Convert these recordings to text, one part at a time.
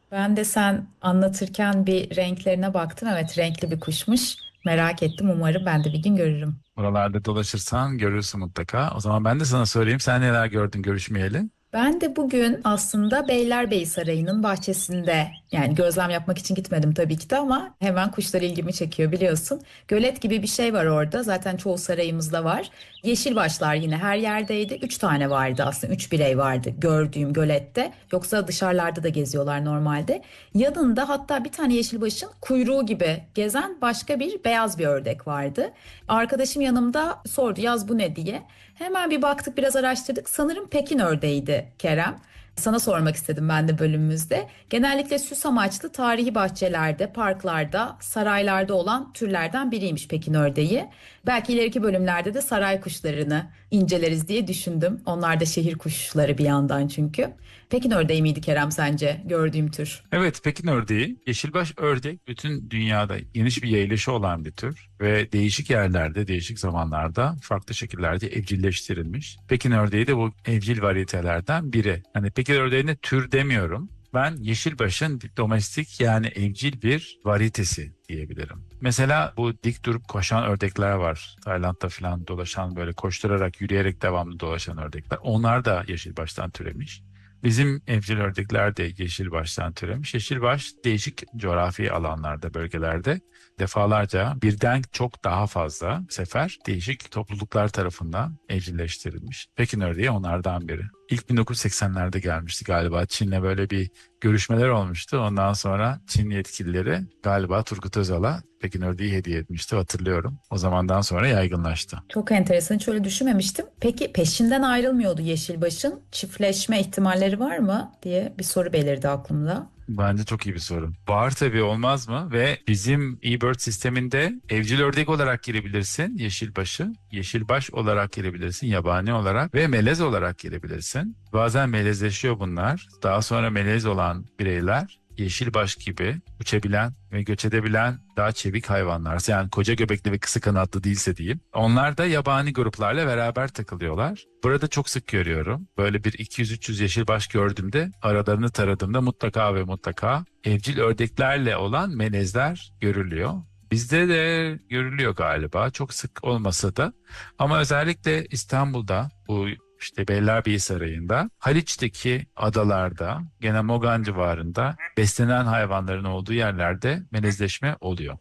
Ben de sen anlatırken bir renklerine baktım. Evet, renkli bir kuşmuş. Merak ettim. Umarım ben de bir gün görürüm. Buralarda dolaşırsan görürsün mutlaka. O zaman ben de sana söyleyeyim. Sen neler gördün görüşmeyeli? Ben de bugün aslında Beylerbeyi Sarayı'nın bahçesinde yani gözlem yapmak için gitmedim tabii ki de ama hemen kuşlar ilgimi çekiyor biliyorsun. Gölet gibi bir şey var orada. Zaten çoğu sarayımızda var. Yeşil başlar yine her yerdeydi. Üç tane vardı aslında. Üç birey vardı gördüğüm gölette. Yoksa dışarılarda da geziyorlar normalde. Yanında hatta bir tane yeşilbaşın kuyruğu gibi gezen başka bir beyaz bir ördek vardı. Arkadaşım yanımda sordu yaz bu ne diye. Hemen bir baktık biraz araştırdık. Sanırım Pekin ördeğiydi Kerem. Sana sormak istedim ben de bölümümüzde. Genellikle süs amaçlı tarihi bahçelerde, parklarda, saraylarda olan türlerden biriymiş Pekin ördeği. Belki ileriki bölümlerde de saray kuşlarını inceleriz diye düşündüm. Onlar da şehir kuşları bir yandan çünkü. Pekin ördeği miydi Kerem sence gördüğüm tür? Evet, Pekin ördeği, yeşilbaş ördek bütün dünyada geniş bir yayılışı olan bir tür ve değişik yerlerde, değişik zamanlarda farklı şekillerde evcilleştirilmiş. Pekin ördeği de bu evcil varyetelerden biri. Hani Pekin ördeğine tür demiyorum. Ben yeşilbaşın domestik yani evcil bir varyetesi diyebilirim. Mesela bu dik durup koşan ördekler var. Tayland'da falan dolaşan böyle koşturarak, yürüyerek devamlı dolaşan ördekler. Onlar da yeşilbaştan türemiş. Bizim evcil ördekler de yeşilbaştan türemiş. Yeşilbaş değişik coğrafi alanlarda, bölgelerde defalarca birden çok daha fazla sefer değişik topluluklar tarafından evcilleştirilmiş. Pekin ördeği onlardan biri. İlk 1980'lerde gelmişti galiba. Çin'le böyle bir görüşmeler olmuştu. Ondan sonra Çin yetkilileri galiba Turgut Özal'a Pekin ördeği hediye etmişti, hatırlıyorum. O zamandan sonra yaygınlaştı. Çok enteresan, hiç öyle düşünmemiştim. Peki peşinden ayrılmıyordu Yeşilbaş'ın. Çiftleşme ihtimalleri var mı diye bir soru belirdi aklımda. Bence çok iyi bir soru. Var tabii, olmaz mı? Ve bizim eBird sisteminde evcil ördek olarak girebilirsin yeşilbaşı. Yeşilbaş olarak girebilirsin yabani olarak ve melez olarak girebilirsin. Bazen melezleşiyor bunlar. Daha sonra melez olan bireyler yeşilbaş gibi uçabilen ve göç edebilen daha çevik hayvanlar. Yani koca göbekli ve kısa kanatlı değilse diyeyim. Onlar da yabani gruplarla beraber takılıyorlar. Burada çok sık görüyorum. Böyle bir 200-300 yeşilbaş gördüğümde aralarını taradığımda mutlaka ve mutlaka evcil ördeklerle olan melezler görülüyor. Bizde de görülüyor galiba. Çok sık olmasa da. Ama özellikle İstanbul'da bu işte Beylerbeyi Sarayı'nda, Haliç'teki adalarda, gene Mogan civarında beslenen hayvanların olduğu yerlerde melezleşme oluyor.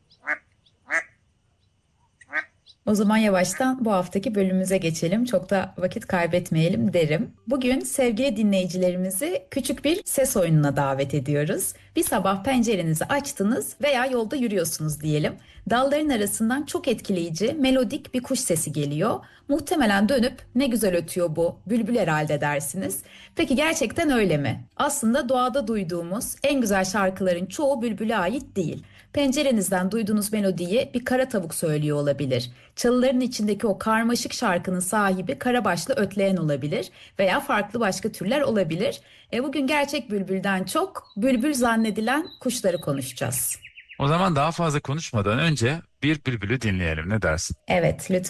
O zaman yavaştan bu haftaki bölümümüze geçelim. Çok da vakit kaybetmeyelim derim. Bugün sevgili dinleyicilerimizi küçük bir ses oyununa davet ediyoruz. Bir sabah pencerenizi açtınız veya yolda yürüyorsunuz diyelim. Dalların arasından çok etkileyici, melodik bir kuş sesi geliyor. Muhtemelen dönüp ne güzel ötüyor bu, bülbül herhalde dersiniz. Peki gerçekten öyle mi? Aslında doğada duyduğumuz en güzel şarkıların çoğu bülbüle ait değil. Pencerenizden duyduğunuz melodiyi bir kara tavuk söylüyor olabilir. Çalıların içindeki o karmaşık şarkının sahibi karabaşlı ötleyen olabilir veya farklı başka türler olabilir. Bugün gerçek bülbülden çok bülbül zannedilen kuşları konuşacağız. O zaman daha fazla konuşmadan önce bir bülbülü dinleyelim, ne dersin? Evet, lütfen.